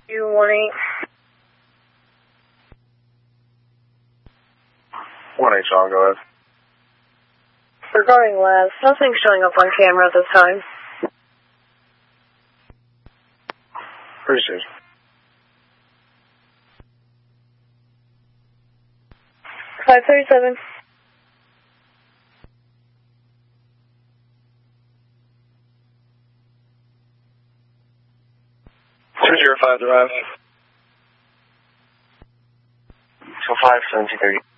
218. 1-8, Sean, go ahead. Regarding labs, nothing's showing up on camera at this time. Appreciate it. 537. 205 Drive. So 5, 1730.